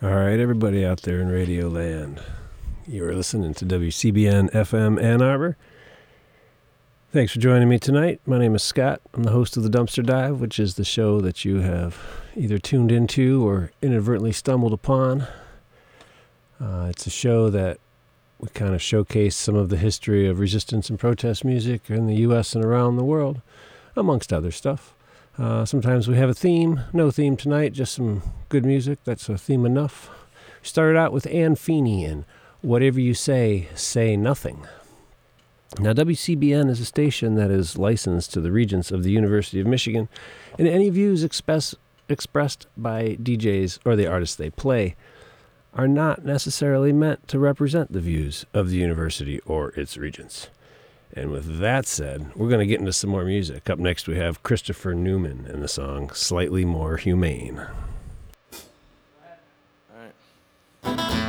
All right, everybody out there in Radio Land, you are listening to WCBN FM Ann Arbor. Thanks for joining me tonight. My name is Scott. I'm the host of The Dumpster Dive, which is the show that you have either tuned into or inadvertently stumbled upon. It's a show that we kind of showcase some of the history of resistance and protest music in the U.S. and around the world, amongst other stuff. Sometimes we have a theme. No theme tonight, just some good music. That's a theme enough. We started out with Ann Feeney and Whatever You Say, Say Nothing. Now, WCBN is a station that is licensed to the Regents of the University of Michigan, and any views expressed by DJs or the artists they play are not necessarily meant to represent the views of the university or its regents. And with that said, we're going to get into some more music. Up next, we have Christopher Newman and the song Slightly More Humane.